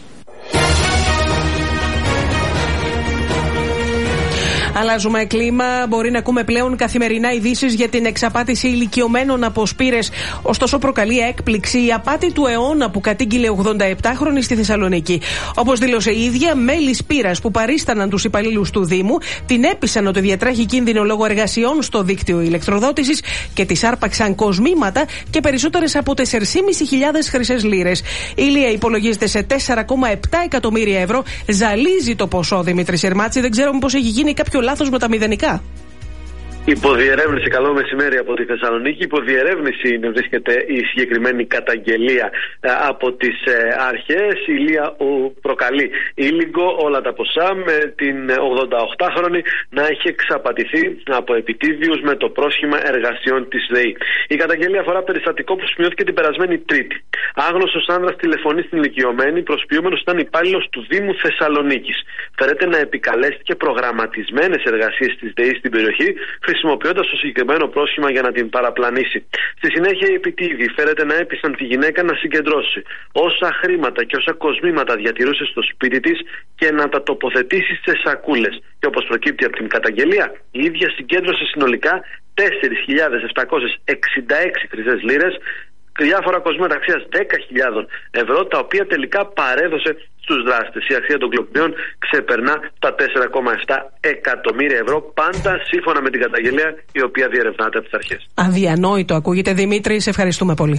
Αλλάζουμε κλίμα. Μπορεί να ακούμε πλέον καθημερινά ειδήσεις για την εξαπάτηση ηλικιωμένων από σπήρες. Ωστόσο, προκαλεί έκπληξη η απάτη του αιώνα που κατήγγειλε 87χρονη στη Θεσσαλονίκη. Όπως δήλωσε η ίδια, μέλη σπήρας που παρίσταναν τους υπαλλήλους του Δήμου την έπεισαν ότι διατρέχει κίνδυνο λόγω εργασιών στο δίκτυο ηλεκτροδότησης και της άρπαξαν κοσμήματα και περισσότερες από 4.500 χρυσές λίρες. Η Ηλία υπολογίζεται σε 4,7 εκατομμύρια ευρώ. Ζαλίζει το ποσό, Δημήτρη Σερμάτση. Δεν ξέρω μήπως έχει γίνει κάποιο λάθος με τα μηδενικά. Υποδιερεύνηση, καλό μεσημέρι από τη Θεσσαλονίκη. Υποδιερεύνηση βρίσκεται η συγκεκριμένη καταγγελία από τις αρχές. Η Ηλία προκαλεί ήλιγκο όλα τα ποσά, με την 88χρονη να έχει εξαπατηθεί από επιτίδιους με το πρόσχημα εργασιών της ΔΕΗ. Η καταγγελία αφορά περιστατικό που σημειώθηκε την περασμένη Τρίτη. Άγνωστος άνδρας τηλεφωνεί στην ηλικιωμένη, προσποιούμενος ήταν υπάλληλος του Δήμου Θεσσαλονίκης. Φέρεται να επικαλέστηκε προγραμματισμένες εργασίες της ΔΕΗ στην περιοχή, χρησιμοποιώντας το συγκεκριμένο πρόσχημα για να την παραπλανήσει. Στη συνέχεια, οι επιτίδιοι φέρεται να έπεισαν τη γυναίκα να συγκεντρώσει όσα χρήματα και όσα κοσμήματα διατηρούσε στο σπίτι της και να τα τοποθετήσει σε σακούλες. Και όπως προκύπτει από την καταγγελία, η ίδια συγκέντρωσε συνολικά 4.766 χρυσές λίρες, διάφορα κοσμήματα αξίας 10.000 ευρώ, τα οποία τελικά παρέδωσε στους δράστες. Η αξία των κλοπιών ξεπερνά τα 4,7 εκατομμύρια ευρώ, πάντα σύμφωνα με την καταγγελία η οποία διερευνάται από τις αρχές. Αδιανόητο ακούγεται, Δημήτρη, σε ευχαριστούμε πολύ.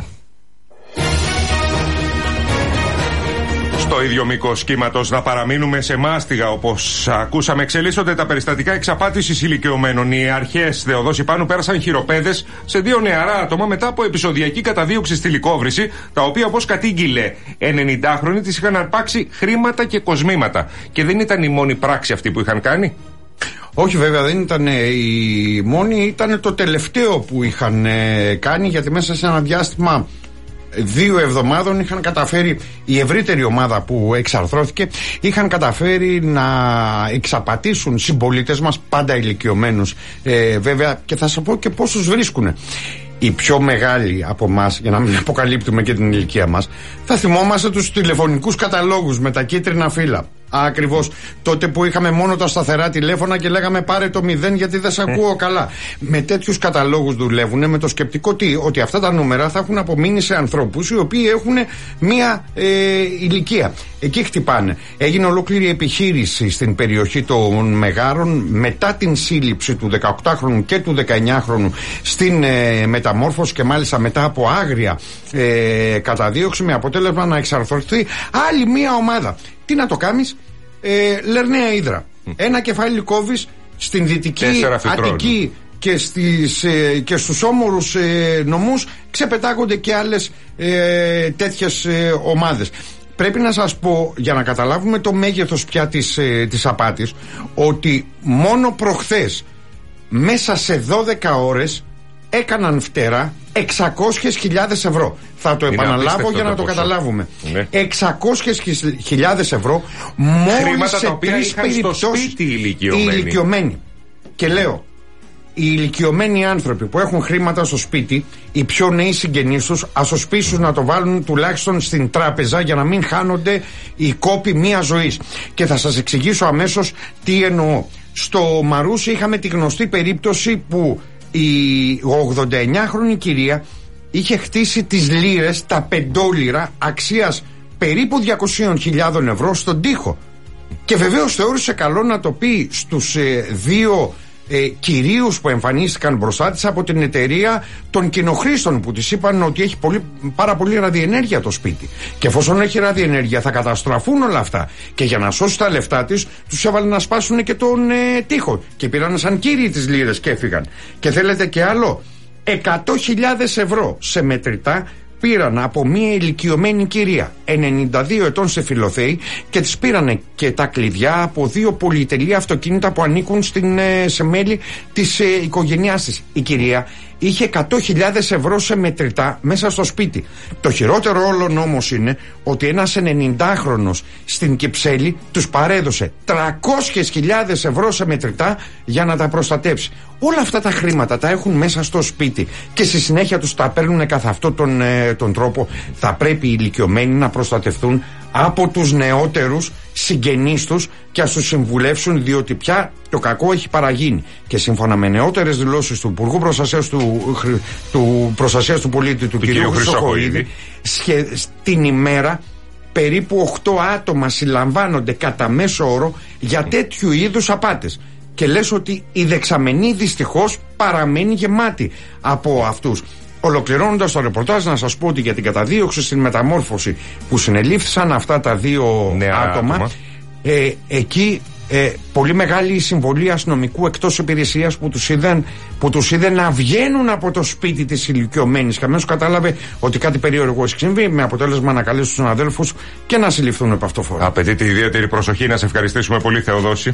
Στο ίδιο μήκος κύματος να παραμείνουμε σε μάστιγα, όπως ακούσαμε. Εξελίσσονται τα περιστατικά εξαπάτησης ηλικιωμένων. Οι αρχές Θεοδόση Πάνου πέρασαν χειροπέδες σε 2 νεαρά άτομα μετά από επεισοδιακή καταδίωξη στη Λυκόβρηση, τα οποία, όπως κατήγγειλε 90χρονη, της είχαν αρπάξει χρήματα και κοσμήματα. Και δεν ήταν η μόνη πράξη αυτή που είχαν κάνει. Όχι, βέβαια, δεν ήταν η μόνη, ήταν το τελευταίο που είχαν κάνει, γιατί μέσα σε ένα διάστημα 2 εβδομάδων είχαν καταφέρει, η ευρύτερη ομάδα που εξαρθρώθηκε, είχαν καταφέρει να εξαπατήσουν συμπολίτες μας, πάντα ηλικιωμένους, βέβαια, και θα σας πω και πόσους βρίσκουν. Οι πιο μεγάλοι από εμάς, για να μην αποκαλύπτουμε και την ηλικία μας, θα θυμόμαστε τους τηλεφωνικούς καταλόγους με τα κίτρινα φύλλα. Ακριβώς. Τότε που είχαμε μόνο τα σταθερά τηλέφωνα και λέγαμε πάρε το 0 γιατί δεν σε ακούω καλά. Με τέτοιους καταλόγους δουλεύουν, με το σκεπτικό ότι αυτά τα νούμερα θα έχουν απομείνει σε ανθρώπους οι οποίοι έχουν μία ηλικία. Εκεί χτυπάνε. Έγινε ολόκληρη επιχείρηση στην περιοχή των Μεγάρων μετά την σύλληψη του 18χρονου και του 19χρονου στην μεταμόρφωση, και μάλιστα μετά από άγρια καταδίωξη, με αποτέλεσμα να εξαρθρωθεί άλλη μία ομάδα. Τι να το κάνεις, Λερναία Ύδρα. Ένα κεφάλι κόβεις στην Δυτική Αττική και στους όμορους νομούς ξεπετάγονται και άλλες τέτοιες ομάδες. Πρέπει να σας πω, για να καταλάβουμε το μέγεθος πια της απάτης, ότι μόνο προχθές μέσα σε 12 ώρες έκαναν φτερά 600.000 ευρώ. Θα το επαναλάβω για να το καταλάβουμε. Ναι. 600.000 ευρώ μόλις σε 3 περιπτώσεις οι ηλικιωμένοι. Και λέω, οι ηλικιωμένοι άνθρωποι που έχουν χρήματα στο σπίτι, οι πιο νέοι συγγενείς τους, ας το σπίσουν να το βάλουν τουλάχιστον στην τράπεζα για να μην χάνονται οι κόποι μία ζωής. Και θα σας εξηγήσω αμέσως τι εννοώ. Στο Μαρούσι είχαμε τη γνωστή περίπτωση που η 89χρονη κυρία είχε χτίσει τις λίρες, τα πεντόλιρα αξίας περίπου 200.000 ευρώ στον τοίχο. Και βεβαίως θεώρησε καλό να το πει στους 2 κυρίους που εμφανίστηκαν μπροστά της από την εταιρεία των κοινοχρήστων, που της είπαν ότι έχει πάρα πολύ ραδιενέργεια το σπίτι. Και εφόσον έχει ραδιενέργεια θα καταστραφούν όλα αυτά. Και για να σώσει τα λεφτά της, τους έβαλε να σπάσουν και τον τοίχο. Και πήραν σαν κύριοι τις λίρες και έφυγαν. Και θέλετε και άλλο, 100.000 ευρώ σε μετρητά πήραν από μια ηλικιωμένη κυρία 92 ετών σε Φιλοθέη, και της πήρανε και τα κλειδιά από 2 πολυτελεία αυτοκίνητα που ανήκουν σε μέλη της οικογένειάς της. Η κυρία είχε 100.000 ευρώ σε μετρητά μέσα στο σπίτι. Το χειρότερο όλων όμως είναι ότι ένας 90χρονος στην Κυψέλη τους παρέδωσε 300.000 ευρώ σε μετρητά για να τα προστατέψει. Όλα αυτά τα χρήματα τα έχουν μέσα στο σπίτι και στη συνέχεια τους τα παίρνουν καθ' αυτόν τον τρόπο. Θα πρέπει οι ηλικιωμένοι να προστατευτούν από τους νεότερους συγγενείς τους και ας τους συμβουλεύσουν, διότι πια το κακό έχει παραγίνει. Και σύμφωνα με νεότερες δηλώσεις του Υπουργού Προστασίας του Πολίτη, του κ. Χρυσοχοΐδη, στην ημέρα περίπου 8 άτομα συλλαμβάνονται κατά μέσο όρο για τέτοιου είδους απάτες. Και λες ότι η δεξαμενή δυστυχώς παραμένει γεμάτη από αυτούς. Ολοκληρώνοντας το ρεπορτάζ, να σας πω ότι για την καταδίωξη στην μεταμόρφωση που συνελήφθησαν αυτά τα 2 άτομα, εκεί πολύ μεγάλη συμβολή αστυνομικού εκτός υπηρεσίας που τους είδε να βγαίνουν από το σπίτι της ηλικιωμένης, και αμέσως κατάλαβε ότι κάτι περίεργο έχει συμβεί, με αποτέλεσμα να καλέσει τους αδέλφους και να συλληφθούν επ' αυτό φορά. Απαιτείται ιδιαίτερη προσοχή. Να σε ευχαριστήσουμε πολύ, Θεοδόση.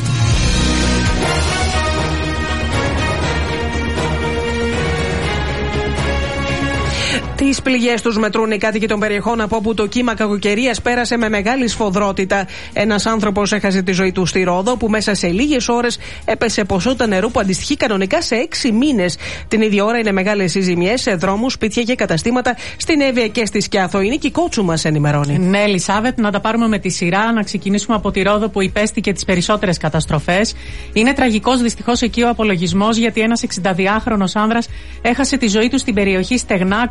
Τις πληγές τους μετρούν οι κάτοικοι των περιοχών από όπου το κύμα κακοκαιρίας πέρασε με μεγάλη σφοδρότητα. Ένας άνθρωπος έχασε τη ζωή του στη Ρόδο, που μέσα σε λίγες ώρες έπεσε ποσότητα νερού που αντιστοιχεί κανονικά σε 6 μήνες. Την ίδια ώρα είναι μεγάλες οι ζημιές σε δρόμους, σπίτια και καταστήματα στην Εύβοια και στη Σκιάθο. Η Νίκη Κότσου μας ενημερώνει. Ναι, Ελισάβετ, να τα πάρουμε με τη σειρά. Να ξεκινήσουμε από τη Ρόδο, που υπέστηκε τις περισσότερες καταστροφές. Είναι τραγικός δυστυχώς εκεί ο απολογισμός, γιατί ένας 62χρονος άνδρας έχασε τη ζωή του στην περιοχή Στεγνά, κοντά στον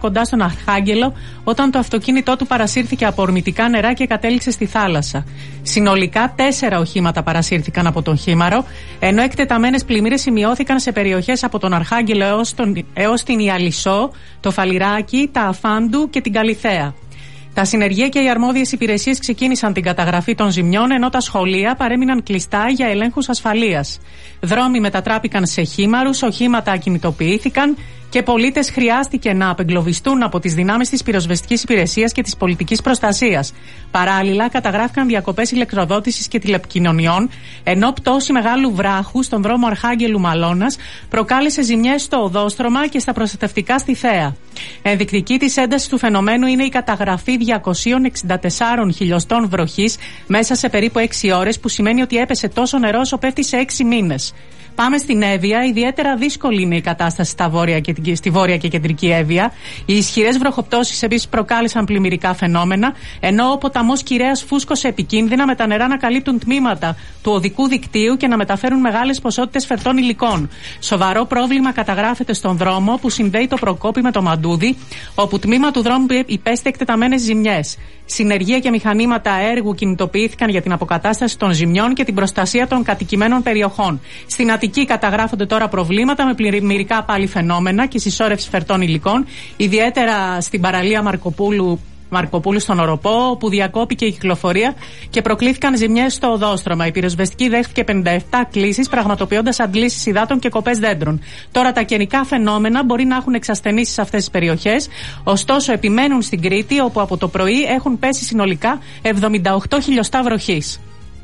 Αρχάγγελο όταν το αυτοκίνητό του παρασύρθηκε από ορμητικά νερά και κατέληξε στη θάλασσα. Συνολικά 4 οχήματα παρασύρθηκαν από τον χήμαρο, ενώ εκτεταμένες πλημμύρες σημειώθηκαν σε περιοχές από τον Αρχάγγελο έως την Ιαλισσό, το Φαλιράκι, τα Αφάντου και την Καλιθέα. Τα συνεργεία και οι αρμόδιες υπηρεσίες ξεκίνησαν την καταγραφή των ζημιών, ενώ τα σχολεία παρέμειναν κλειστά για ελέγχους ασφαλείας. Δρόμοι μετατράπηκαν σε χήμαρους, οχήματα ακινητοποιήθηκαν και πολίτες χρειάστηκε να απεγκλωβιστούν από τις δυνάμεις της πυροσβεστικής υπηρεσίας και της πολιτικής προστασίας. Παράλληλα, καταγράφηκαν διακοπές ηλεκτροδότησης και τηλεπικοινωνιών, ενώ πτώση μεγάλου βράχου στον δρόμο Αρχάγγελου Μαλώνας προκάλεσε ζημιές στο οδόστρωμα και στα προστατευτικά στη Θέα. Ενδεικτική της έντασης του φαινομένου είναι η καταγραφή 264 χιλιοστών βροχής μέσα σε περίπου 6 ώρες, που σημαίνει ότι έπεσε τόσο νερό όσο πέφτει σε 6 μήνες. Πάμε στην Εύβοια. Ιδιαίτερα δύσκολη είναι η κατάσταση στη βόρεια και κεντρική Εύβοια. Οι ισχυρές βροχοπτώσεις επίσης προκάλεσαν πλημμυρικά φαινόμενα, ενώ ο ποταμός Κυρέας φούσκωσε επικίνδυνα, με τα νερά να καλύπτουν τμήματα του οδικού δικτύου και να μεταφέρουν μεγάλες ποσότητες φερτών υλικών. Σοβαρό πρόβλημα καταγράφεται στον δρόμο που συνδέει το Προκόπη με το Μαντούδι, όπου τμήμα του δρόμου υπέστη εκτεταμένες ζημιές. Συνεργεία και μηχανήματα έργου κινητοποιήθηκαν για την αποκατάσταση των ζημιών και την προστασία των κατοικημένων περιοχών. Στην Αττική καταγράφονται τώρα προβλήματα με πλημμυρικά πάλι φαινόμενα και συσσόρευση φερτών υλικών, ιδιαίτερα στην παραλία Μαρκοπούλου στον Οροπό, όπου διακόπηκε η κυκλοφορία και προκλήθηκαν ζημιές στο οδόστρωμα. Η πυροσβεστική δέχτηκε 57 κλήσεις, πραγματοποιώντας αντλήσεις υδάτων και κοπές δέντρων. Τώρα τα καιρικά φαινόμενα μπορεί να έχουν εξασθενήσει σε αυτές τις περιοχές, ωστόσο επιμένουν στην Κρήτη, όπου από το πρωί έχουν πέσει συνολικά 78 χιλιοστά βροχής.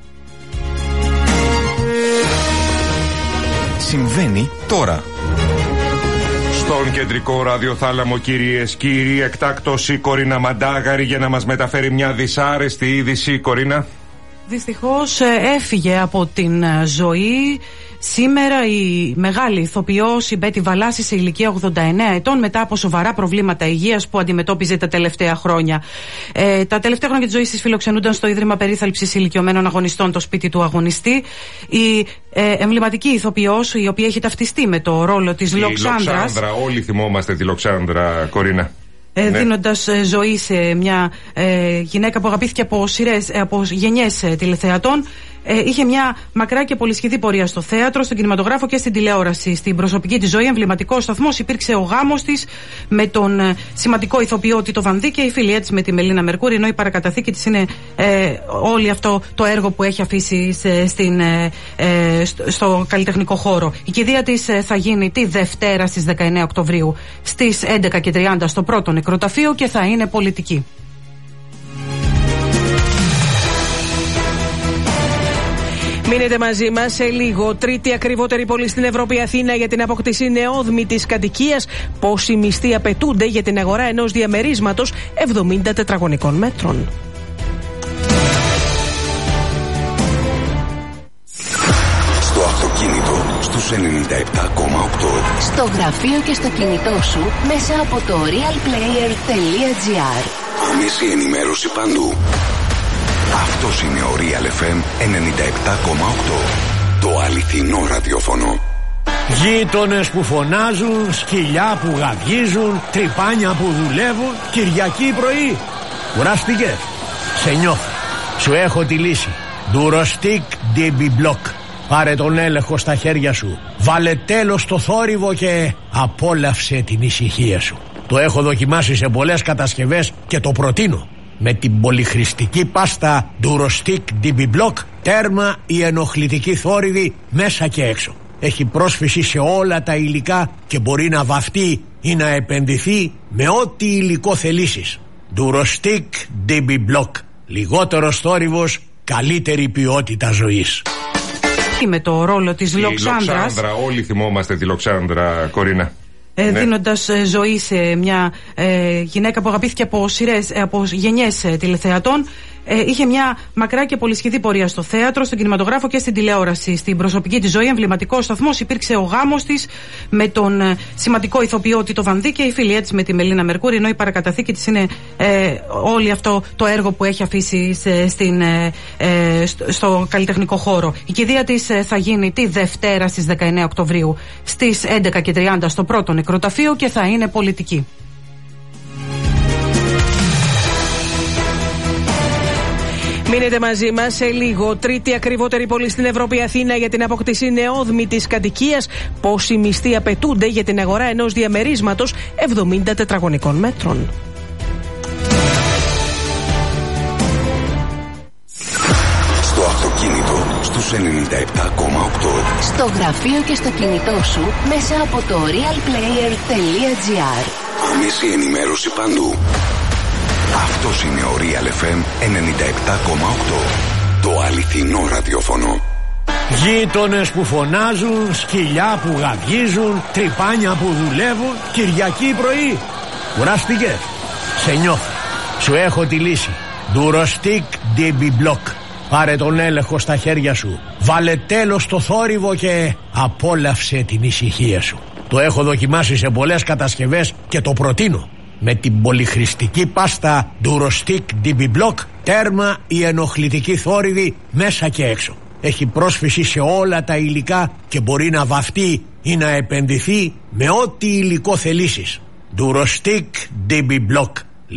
Συμβαίνει τώρα. Στον κεντρικό ραδιοθάλαμο, κυρίες και κύριοι, εκτάκτος η Κορίνα Μαντάγαρη για να μας μεταφέρει μια δυσάρεστη είδηση. Κορίνα. Δυστυχώς έφυγε από την ζωή σήμερα η μεγάλη ηθοποιός η Μπέτη Βαλάση σε ηλικία 89 ετών, μετά από σοβαρά προβλήματα υγείας που αντιμετώπιζε τα τελευταία χρόνια. Τα τελευταία χρόνια της ζωής της φιλοξενούνταν στο Ίδρυμα Περίθαλψης Ηλικιωμένων Αγωνιστών, το σπίτι του αγωνιστή. Η εμβληματική ηθοποιός, η οποία έχει ταυτιστεί με το ρόλο της Λοξάνδρας. Όλοι θυμόμαστε τη Λοξάνδρα, Κορίνα. Δίνοντας ζωή σε μια γυναίκα που αγαπήθηκε από γενιές τηλεθεατών. Είχε μια μακρά και πολυσχηδή πορεία στο θέατρο, στον κινηματογράφο και στην τηλεόραση. Στην προσωπική της ζωή, εμβληματικός σταθμός υπήρξε ο γάμος της με τον σημαντικό ηθοποιό Τίτο Βανδύ και η φιλία της με τη Μελίνα Μερκούρη, ενώ η παρακαταθήκη της είναι όλο αυτό το έργο που έχει αφήσει στο καλλιτεχνικό χώρο. Η κηδεία της θα γίνει τη Δευτέρα στις 19 Οκτωβρίου στις 11:30 στο πρώτο νεκροταφείο και θα είναι πολιτική. Μείνετε μαζί μας σε λίγο. Τρίτη ακριβότερη πόλη στην Ευρώπη, Αθήνα, για την απόκτηση νεόδμητης κατοικίας. Πόσοι μισθοί απαιτούνται για την αγορά ενός διαμερίσματος 70 τετραγωνικών μέτρων. Στο αυτοκίνητο στους 97,8. Στο γραφείο και στο κινητό σου μέσα από το realplayer.gr. Άμεση ενημέρωση παντού. Αυτός είναι ο Real FM 97,8. Το αληθινό ραδιόφωνο. Γείτονες που φωνάζουν, σκυλιά που γαβγίζουν, τρυπάνια που δουλεύουν. Κυριακή πρωί. Κουράστηκες? Σε νιώθω. Σου έχω τη λύση. Durostic DB Block. Πάρε τον έλεγχο στα χέρια σου. Βάλε τέλος στο θόρυβο και απόλαυσε την ησυχία σου. Το έχω δοκιμάσει σε πολλές κατασκευές και το προτείνω. Με την πολυχρηστική πάστα Durostic DB Block, τέρμα η ενοχλητική θόρυβη μέσα και έξω. Έχει πρόσφυση σε όλα τα υλικά και μπορεί να βαφτεί ή να επενδυθεί με ό,τι υλικό θελήσεις. Durostic DB Block. Λιγότερος θόρυβος, καλύτερη ποιότητα ζωής. Με το ρόλο της Λοξάνδρας. Όλοι θυμόμαστε τη Λοξάνδρα, Κορίνα. Δίνοντας ζωή σε μια γυναίκα που αγαπήθηκε από γενιές τηλεθεατών. Είχε μια μακρά και πολυσχηδή πορεία στο θέατρο, στον κινηματογράφο και στην τηλεόραση. Στην προσωπική της ζωή, εμβληματικός σταθμός υπήρξε ο γάμος της με τον σημαντικό ηθοποιό Τίτο Βανδύ και η φιλία της με τη Μελίνα Μερκούρη, ενώ η παρακαταθήκη της είναι όλο αυτό το έργο που έχει αφήσει στο καλλιτεχνικό χώρο. Η κηδεία της θα γίνει τη Δευτέρα στις 19 Οκτωβρίου στις 11:30 στο πρώτο νεκροταφείο και θα είναι πολιτική. Μείνετε μαζί μας σε λίγο. Τρίτη ακριβότερη πόλη στην Ευρώπη, Αθήνα, για την απόκτηση νεόδμητης κατοικίας. Πόσοι μισθοί απαιτούνται για την αγορά ενός διαμερίσματος 70 τετραγωνικών μέτρων. Στο αυτοκίνητο στους 97,8. Στο γραφείο και στο κινητό σου μέσα από το realplayer.gr. Άμεση ενημέρωση παντού. Αυτός είναι ο Real FM 97,8. Το αληθινό ραδιόφωνο. Γείτονες που φωνάζουν, σκυλιά που γαβγίζουν, τρυπάνια που δουλεύουν, Κυριακή πρωί. Κουράστηκες? Σε νιώθω. Σου έχω τη λύση. Durostic DB Block. Πάρε τον έλεγχο στα χέρια σου. Βάλε τέλος στο θόρυβο και απόλαυσε την ησυχία σου. Το έχω δοκιμάσει σε πολλές κατασκευές και το προτείνω. Με την πολυχρηστική πάστα Durostic DB Block, τέρμα η ενοχλητική θόρυβη μέσα και έξω. Έχει πρόσφυση σε όλα τα υλικά και μπορεί να βαφτεί ή να επενδυθεί με ό,τι υλικό θελήσεις. Durostic DB Block.